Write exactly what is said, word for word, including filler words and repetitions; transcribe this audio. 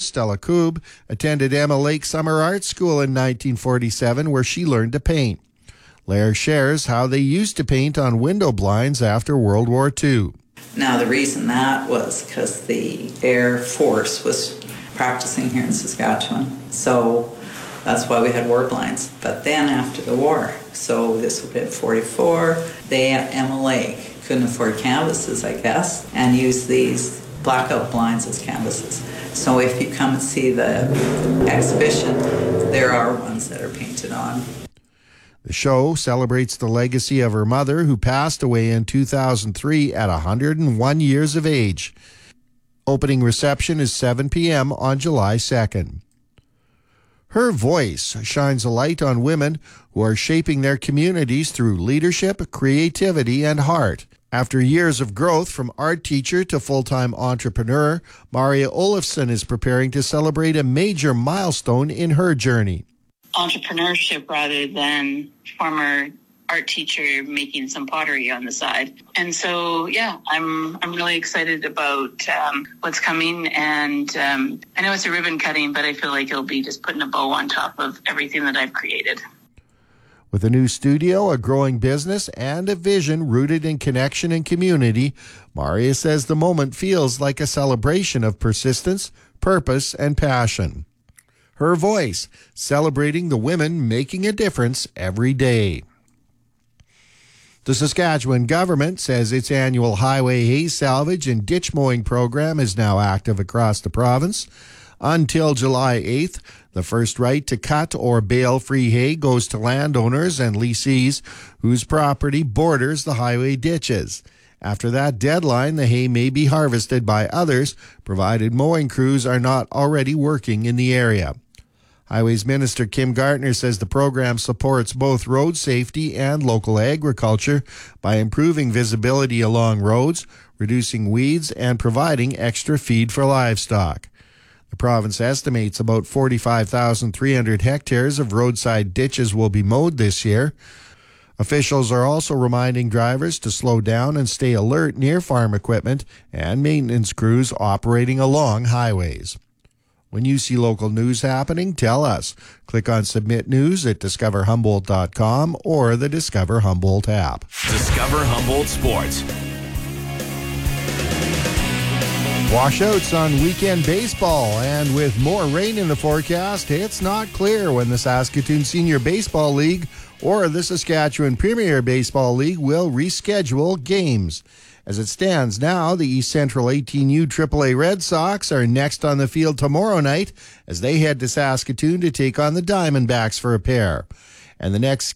Stella Koob, attended Emma Lake Summer Art School in nineteen forty-seven, where she learned to paint. Lair shares how they used to paint on window blinds after World War Two. Now, the reason that was because the Air Force was practicing here in Saskatchewan, so that's why we had war blinds. But then after the war, so this would be at forty-four, they at Emma Lake couldn't afford canvases, I guess, and used these blackout blinds as canvases. So if you come and see the exhibition, there are ones that are painted on. The show celebrates the legacy of her mother, who passed away in two thousand three at one hundred one years of age. Opening reception is seven p.m. on July second. Her voice shines a light on women who are shaping their communities through leadership, creativity, and heart. After years of growth from art teacher to full-time entrepreneur, Maria Olofsson is preparing to celebrate a major milestone in her journey. Entrepreneurship rather than former art teacher making some pottery on the side. And so, yeah, I'm I'm really excited about um, what's coming. And um, I know it's a ribbon cutting, but I feel like it'll be just putting a bow on top of everything that I've created. With a new studio, a growing business, and a vision rooted in connection and community, Maria says the moment feels like a celebration of persistence, purpose, and passion. Her voice, celebrating the women making a difference every day. The Saskatchewan government says its annual highway hay salvage and ditch mowing program is now active across the province. Until July eighth, the first right to cut or bale free hay goes to landowners and lessees whose property borders the highway ditches. After that deadline, the hay may be harvested by others, provided mowing crews are not already working in the area. Highways Minister Kim Gartner says the program supports both road safety and local agriculture by improving visibility along roads, reducing weeds, and providing extra feed for livestock. The province estimates about forty-five thousand three hundred hectares of roadside ditches will be mowed this year. Officials are also reminding drivers to slow down and stay alert near farm equipment and maintenance crews operating along highways. When you see local news happening, tell us. Click on Submit News at discover humboldt dot com or the Discover Humboldt app. Discover Humboldt Sports. Washouts on weekend baseball, and with more rain in the forecast, it's not clear when the Saskatoon Senior Baseball League or the Saskatchewan Premier Baseball League will reschedule games. As it stands now, the East Central eighteen U triple A Red Sox are next on the field tomorrow night as they head to Saskatoon to take on the Diamondbacks for a pair. And the next